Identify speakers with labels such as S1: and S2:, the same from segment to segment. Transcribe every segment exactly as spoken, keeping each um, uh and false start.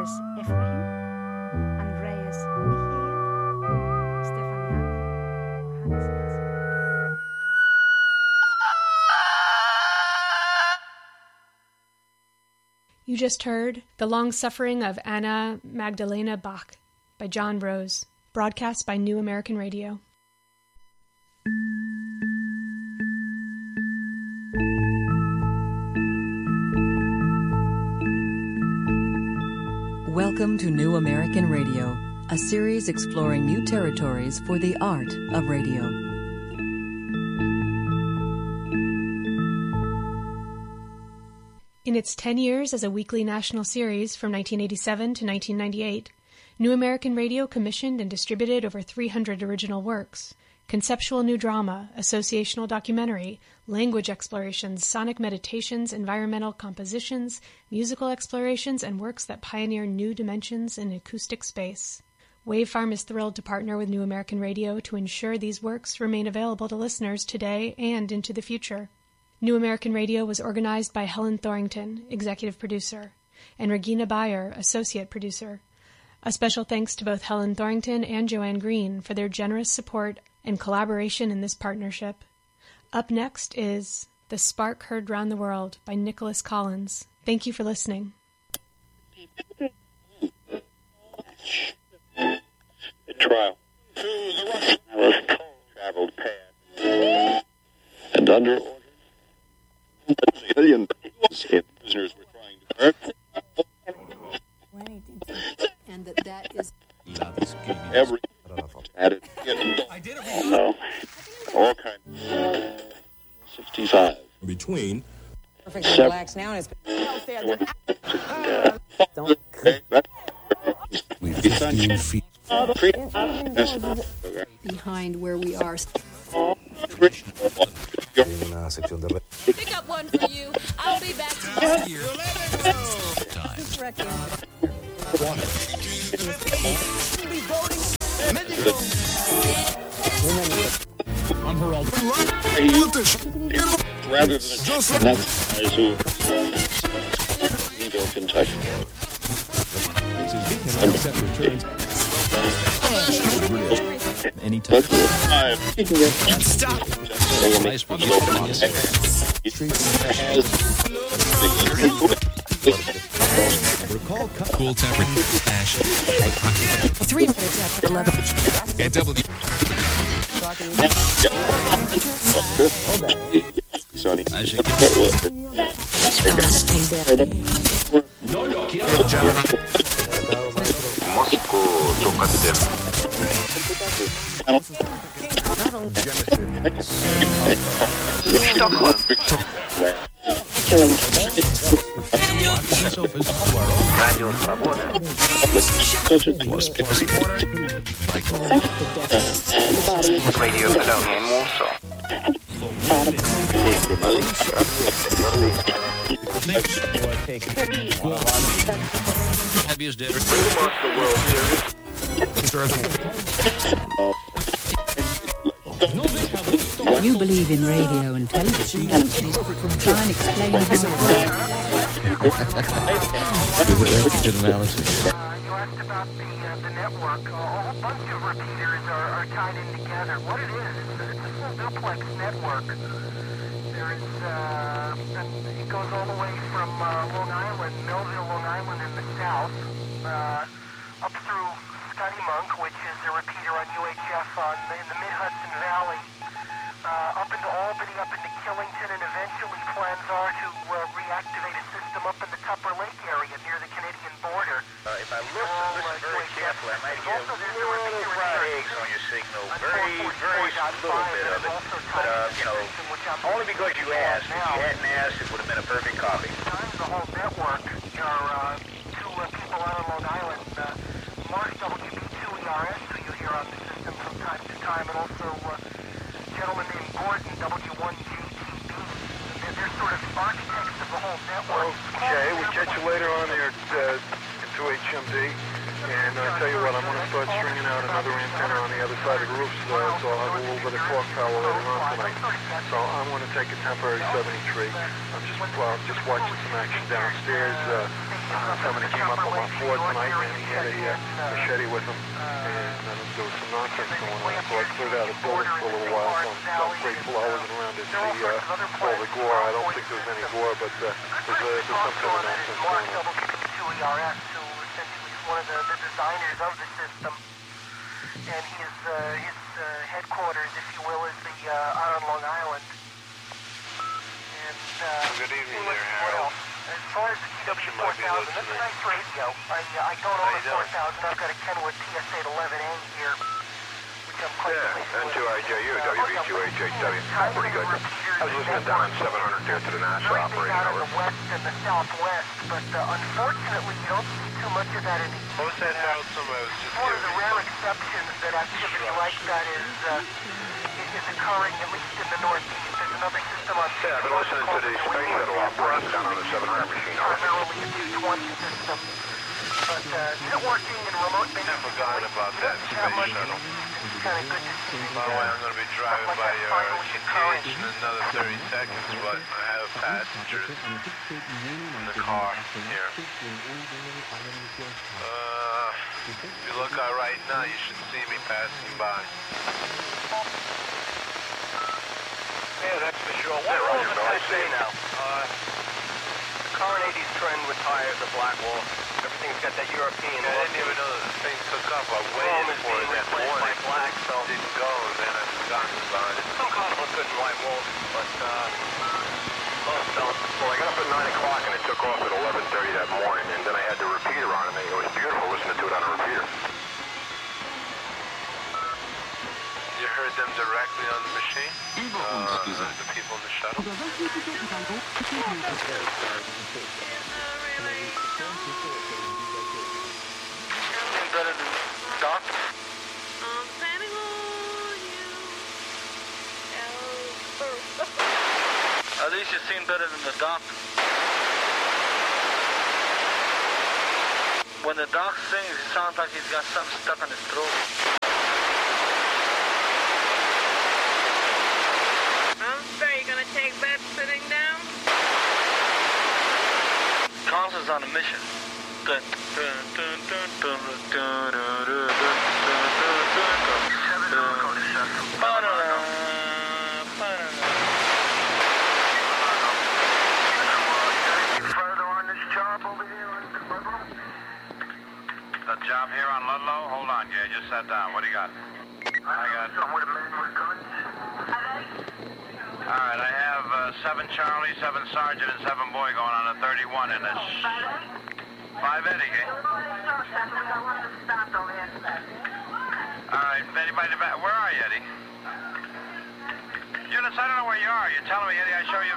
S1: Andres Efraim, Andreas Michael, Stefan Jakob, Hans Nasser.
S2: You just heard The Long Suffering of Anna Magdalena Bach by John Rose, broadcast by New American Radio.
S3: Welcome to New American Radio, a series exploring new territories for the art of radio.
S2: In its ten years as a weekly national series from nineteen eighty-seven to nineteen ninety-eight, New American Radio commissioned and distributed over three hundred original works: conceptual new drama, associational documentary, language explorations, sonic meditations, environmental compositions, musical explorations, and works that pioneer new dimensions in acoustic space. Wavefarm is thrilled to partner with New American Radio to ensure these works remain available to listeners today and into the future. New American Radio was organized by Helen Thorington, executive producer, and Regina Bayer, associate producer. A special thanks to both Helen Thorington and Joanne Green for their generous support and collaboration in this partnership. Up next is The Spark Heard Round the World by Nicholas Collins. Thank you for listening.
S4: A trial. I was traveled past. And under order, a million prisoners were trying to hurt.
S5: And that that is
S4: Every added. I did it. No. All kinds. sixty-five.
S6: Between.
S5: perfectly relaxed now, and it's don't.
S6: We've fifteen feet.
S5: Behind where we are.
S7: Pick up one for you. I'll be back to you.
S4: Unheralded. Rather than just guys who go Kentucky.
S8: Anytime.
S4: Stop.
S8: Recall cool temperature.
S5: Three minutes after eleven.
S8: At W.
S4: Sorry.
S9: Radio Colonia in Warsaw.
S5: You believe in radio and television, don't you? Try and explain how it works.
S8: Good analysis.
S10: Uh, you asked about the, uh, the network. Uh, a whole bunch of repeaters are, are tied in together. What it is, it's a, it's a full duplex network. There's, uh, it goes all the way from uh, Long Island, Melville, Long Island in the south, uh, up through Scotty Monk, which is a repeater on U H F on, in the Mid-Hudson Valley, uh, up into Albany, up into Killington, and eventually plans are to uh, reactivate a system up in the Tupper Lake area near the Canadian border.
S9: Uh, if I listen, listen very carefully, I might get a little fried eggs on your signal. Very, very little bit of it. But, uh, you know, only because you asked. If you hadn't asked, it would have been a perfect copy.
S10: The whole network are uh, two uh, people out on Long Island. Uh, Mark W B two E R S, who you hear on the system from time to time, and also uh, a gentleman named Gordon, W one J T B. They're, they're sort of architects of the whole network.
S4: Okay, we'll catch you later on here at uh, two H M D.
S11: And I tell you what, I'm going to start stringing out another antenna on the other side of the roof, so, so I'll have a little bit of talk power later on tonight. So I'm going to take a temporary seventy-three. I'm just, well, just watching some action downstairs. Uh, uh, somebody came up on my floor tonight, and he had a uh, machete with him, and uh, there was some nonsense going on. So I cleared out a building for a little while, so I'm so grateful I wasn't around to see uh, all the gore. I don't think there was any gore, but uh, there's, uh, there's some kind of nonsense going on.
S10: E R S, who essentially is one of the, the designers of the system, and his uh, his uh, headquarters, if you will, is the uh, out on Long Island. And uh,
S11: good evening
S10: what,
S11: there,
S10: what
S11: Harold.
S10: else? As far as the T W four thousand, that's a nice radio. I uh, I don't own a four thousand. I've got a Kenwood T S eight eleven A here, which I'm quite
S9: Yeah,
S10: pleased
S9: N two
S10: with.
S9: I J U, W B two H H W. Pretty good. I was listening down on seven hundred there to the NASA
S10: Very big
S9: operating
S10: out in
S9: hour.
S10: the west and the southwest, but uh, unfortunately you don't see too much of that in the east.
S11: Most that Harold, somebody was just
S10: It's one of the rare exceptions that activity like that is uh, is occurring, at least in the northeast. There's another system on
S9: Yeah, I've been listening to the space shuttle operation down on the seven hundred machine.
S10: primarily a two twenty system. But uh, networking and remote based
S11: I forgot about that space shuttle.
S10: It's kind of good to see.
S11: By the way, I'm going to be driving by your G P H in another thirty seconds, but I have passengers in the car here. Uh, if you look out right now, you should see me passing by.
S10: Yeah, that's for sure. What
S9: Yeah,
S10: was
S9: Roger,
S10: the
S9: Bill, I
S10: best
S9: see
S10: day
S9: you.
S10: now? Uh, the current eighties trend with tires, the black wall. Everything's got that European
S11: I
S10: look.
S11: didn't even know this thing took up. I
S10: Chrome
S11: waited
S10: is
S11: for it
S10: being
S11: that
S10: replaced by
S11: morning.
S10: black, so
S11: It didn't go, and then I forgot about it.
S10: some cars look good in white walls, but uh, most don't.
S9: Well, I got up at nine o'clock and it took off at eleven thirty that morning, and then I had the repeater on, and it was beautiful listening to it on a repeater.
S11: You heard them directly on the machine? Uh, the people in the shuttle?
S10: Better than Doc?
S7: I'm planning on you.
S10: At least you seem better than the Doc. When the Doc sings, it sounds like he's got something stuck in his throat.
S7: I'm sorry, you gonna take that sitting down?
S10: Concert's on a mission. Dun, dun, dun, dun, dun, dun, dun, dun, dun, dun, dun. Ba-da-da, ba-da-da.
S9: Further on this job over here on Ludlow? The job here on Ludlow? Hold on, Jay. Just sat down. What do you got? I got... With a man with guns? All right, I have uh, seven Charlie, seven Sergeant, and seven Boy going on a thirty-one in this... Five Eddie, eh? All right, anybody back? Where are you, Eddie? Eunice, I don't know where you are. You're telling me, Eddie, I show you...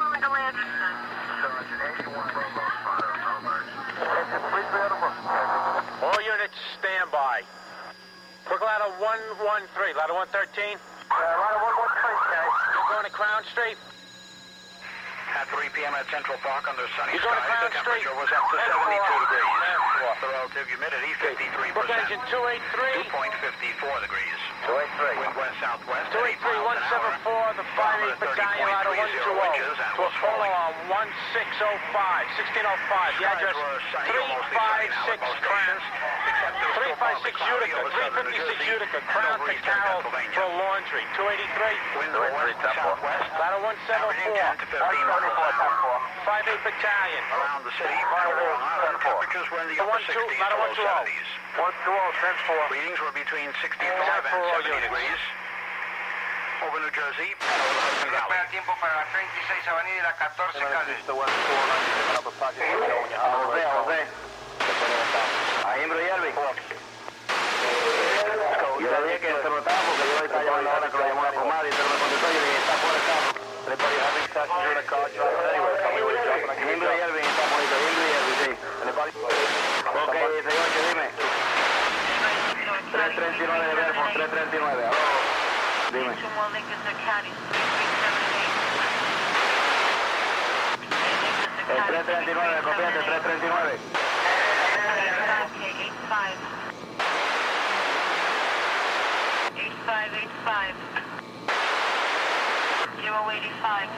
S12: All units, stand by. Quick ladder one one three, ladder one thirteen.
S10: Ladder one one three, guys.
S12: You're going to Crown Street.
S9: At three p m at Central Park under sunny
S12: You're going to
S9: skies,
S12: Crown
S9: the
S12: Street.
S9: temperature was up to seventy-two degrees. The relative humidity, fifty-three
S12: Book
S9: percent.
S12: engine two eight three.
S9: two point five four degrees.
S12: two eight three.
S9: Wind west southwest.
S12: two eight three one seven four, the five eight Battalion, ladder one two zero. To a photo on one six oh five, sixteen oh five. The address three five six Crown. three five six Utica, three fifty-six Utica, Crown to Carroll for laundry. two eighty-three.
S9: Wind west southwest.
S12: Ladder one seven four. five eight Battalion.
S9: Around the city, Long Island, temperatures were in the upper sixties to low seventies.
S12: one two zero, ten four.
S9: Readings were between sixty-five and seventy degrees. Over New Jersey and over the Hudson Valley.
S10: Tiempo para la treinta y seis Avenida y la catorce Calle.
S9: Ahí en Bruyelvi. Yo le dije que se notaba porque yo estaba llamando ahora que lo llamó la comadre y se me contestó y le dije, está fuera del carro. Anybody having passenger in a car driving anywhere? Coming with a job. En Bruyelvi estamos ahorita, en Bruyelvi, sí. Anybody? Ok, señor, dime. tres treinta y nueve de Belfort, tres treinta y nueve. Aló. Dime. El tres treinta y nueve, copiante, tres treinta y nueve.
S10: flag.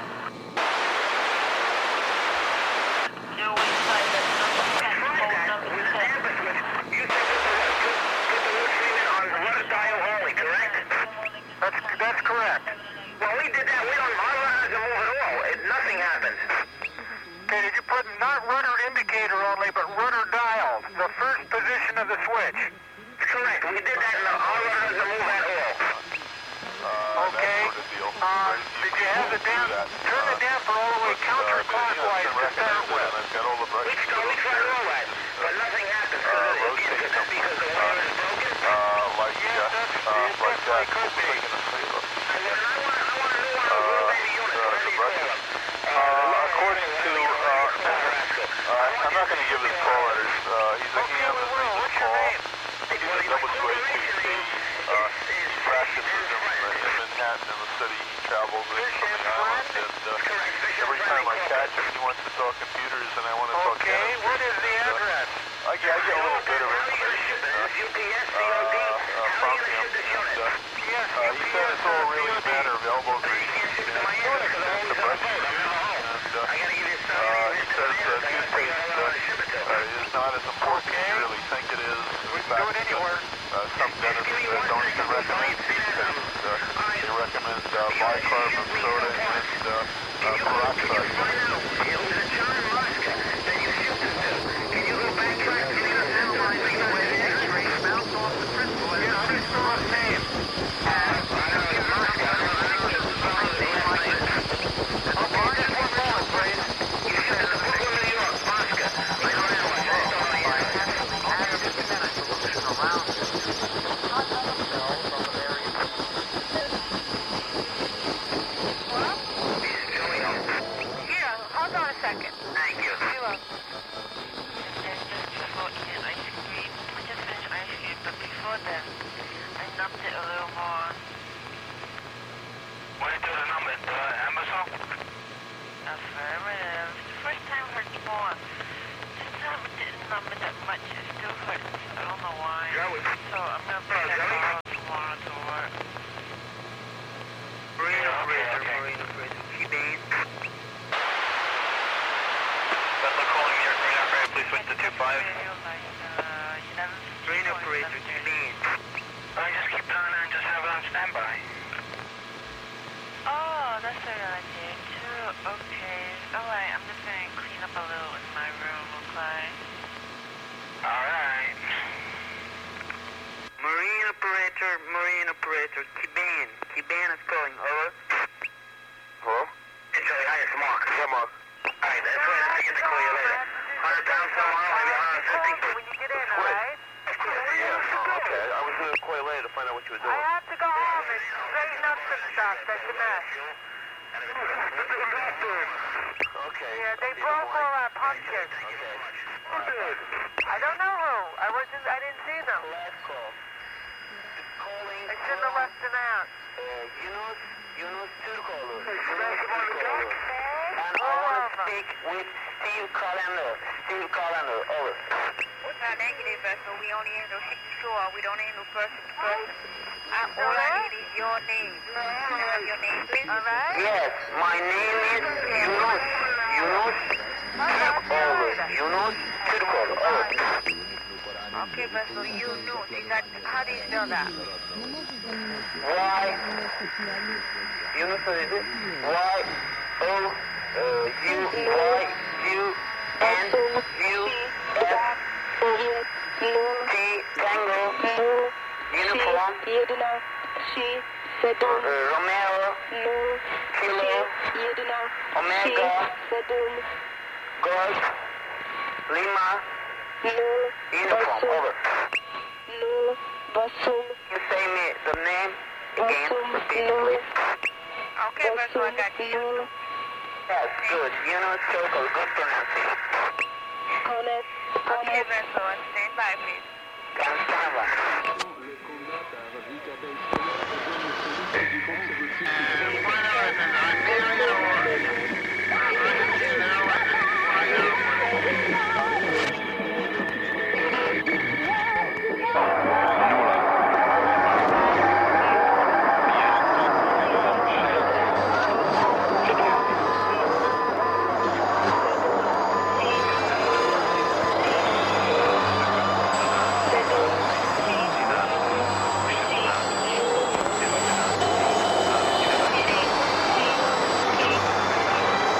S10: Your wing flag at number ten, hold number ten.
S9: You said put the, put, put the loose seaman on rudder dial only, correct?
S12: That's, that's correct.
S9: Well, we did that. We don't, our rudder doesn't move at all. It, nothing happens.
S12: Okay, did you put not rudder indicator only, but rudder dial, the first position of the switch?
S9: Correct. We did that, and our rudder doesn't move at all.
S12: Okay. Uh, did you have the damp, turn the damper all the way counterclockwise to start with?
S9: We, no, we tried all that, but nothing happens because uh, because, because the wire is broken.
S11: Uh, like,
S12: Yes, that's,
S11: uh,
S12: it
S11: like that.
S12: definitely could be.
S9: And then I want, I want a new one of those little baby units. What do you call them?
S11: Uh, according to, uh, uh, I'm not going to give his call letters. Uh, he's a ham that makes his call. He's a W A P C. Uh, he practices in, in Manhattan in the city. He travels in from the island, and uh, every time I catch him, he wants to talk computers, and I want to talk
S12: Okay, what is the address?
S11: Uh, I, get, I get a little bit of information uh, uh, uh, from him, and uh, uh, he said it's all really a matter of elbow grease. And the brush, and uh, uh, he says uh, toothpaste uh, uh, is not as important as you really think it is. In fact, uh, uh, some dentists uh, don't even recommend toothpaste. Uh, they recommend uh, bicarbonate soda and uh, uh, peroxide.
S9: Stand by.